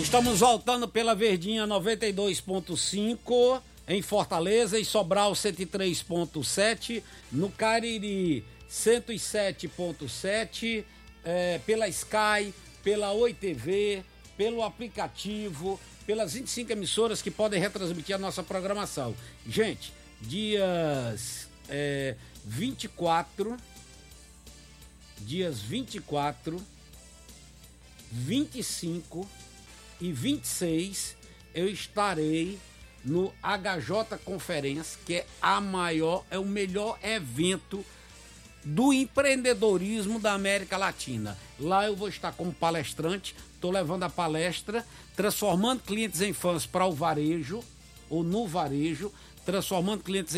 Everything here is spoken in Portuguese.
Estamos voltando pela Verdinha 92.5 em Fortaleza e Sobral 103.7, no Cariri 107.7, pela Sky, Pela Oi TV, pelo aplicativo, pelas 25 emissoras que podem retransmitir a nossa programação. Gente, dias 24, 25 e 26, eu estarei no HJ Conferência, que é o melhor evento do empreendedorismo da América Latina. Lá eu vou estar como palestrante, estou levando a palestra, transformando clientes em fãs para o varejo, ou no varejo, transformando clientes